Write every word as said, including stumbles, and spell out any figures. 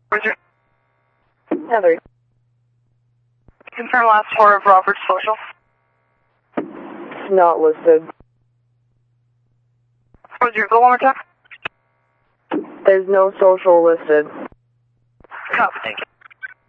Where's your... Heather. Confirm last four of Robert's social. It's not listed. What's your goal one more time? There's no social listed. Copy, thank you.